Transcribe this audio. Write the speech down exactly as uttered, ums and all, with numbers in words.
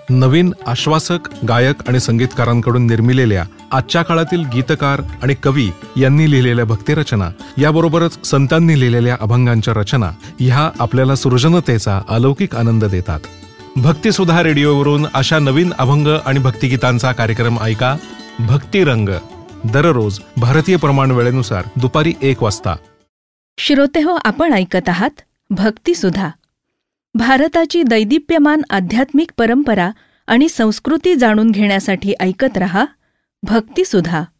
नवीन आश्वासक गायक आणि संगीतकारांकडून निर्मिलेल्या आजच्या काळातील गीतकार आणि कवी यांनी लिहिलेल्या भक्तिरचना याबरोबरच संतांनी लिहिलेल्या अभंगांच्या रचना ह्या आपल्याला सृजनतेचा अलौकिक आनंद देतात. भक्तिसुधा रेडिओवरून अशा नवीन अभंग आणि भक्तिगीतांचा कार्यक्रम ऐका. भक्तिरंग दररोज भारतीय प्रमाण वेळेनुसार दुपारी एक वाजता. श्रोतेहो, आपण ऐकत आहात भक्तिसुधा. भारताची दैदिप्यमान आध्यात्मिक परंपरा आणि संस्कृती जाणून घेण्यासाठी ऐकत रहा भक्तिसुधा.